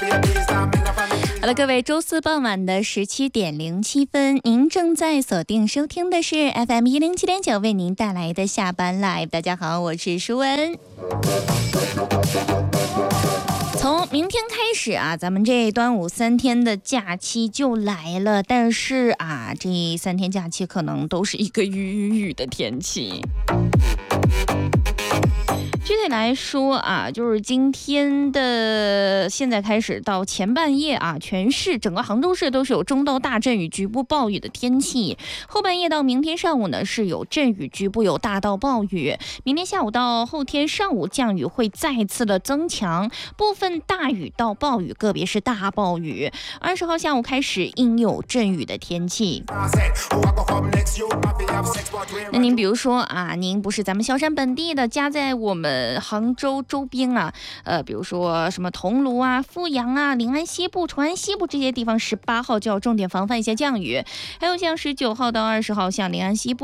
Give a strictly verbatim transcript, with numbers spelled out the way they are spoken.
好了，各位，周四傍晚的十七点零七分，您正在锁定收听的是 F M 一零七点九为您带来的下班 Live。大家好，我是舒文。从明天开始啊，咱们这端午三天的假期就来了，但是啊，这三天假期可能都是一个雨雨雨的天气。具体来说啊，就是今天的现在开始到前半夜啊，全市整个杭州市都是有中到大阵雨、局部暴雨的天气。后半夜到明天上午呢，是有阵雨，局部有大到暴雨。明天下午到后天上午降雨会再次的增强，部分大雨到暴雨，个别是大暴雨。二十号下午开始应有阵雨的天气。那您比如说啊，您不是咱们萧山本地的，家在我们杭州周边啊，呃，比如说什么桐庐啊、富阳啊、临安西部、淳安西部这些地方，十八号就要重点防范一些降雨。还有像十九号到二十号，像临安西部。